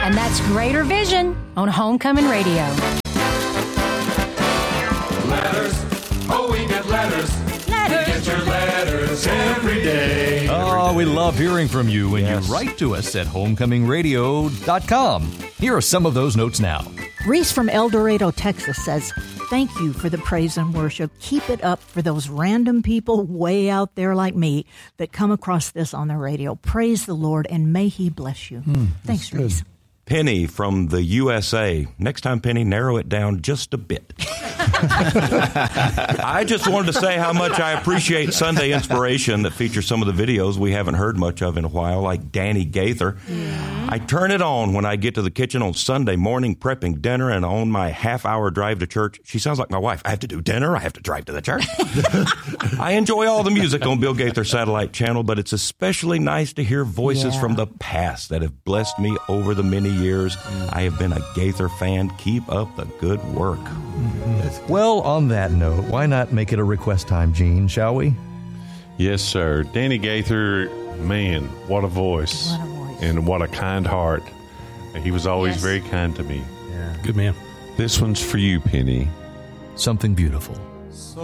And that's Greater Vision on Homecoming Radio. Letters. Oh, we get letters. We get your letters every day. Oh, we love hearing from you when you write to us at homecomingradio.com. Here are some of those notes now. Reese from El Dorado, Texas says, thank you for the praise and worship. Keep it up for those random people way out there like me that come across this on the radio. Praise the Lord, and may He bless you. Thanks, Reese. Penny from the USA. Next time, Penny, narrow it down just a bit. I just wanted to say how much I appreciate Sunday Inspiration that features some of the videos we haven't heard much of in a while, like Danny Gaither. Yeah. I turn it on when I get to the kitchen on Sunday morning prepping dinner, and on my half-hour drive to church, she sounds like my wife. I have to do dinner. I have to drive to the church. I enjoy all the music on Bill Gaither Satellite Channel, but it's especially nice to hear voices from the past that have blessed me over the many years. I have been a Gaither fan. Keep up the good work. Well, on that note, why not make it a request time, Gene, shall we? Yes, sir. Danny Gaither, man, what a voice. What a voice. And what a kind heart. He was always very kind to me. Yeah. Good man. This one's for you, Penny. Something beautiful.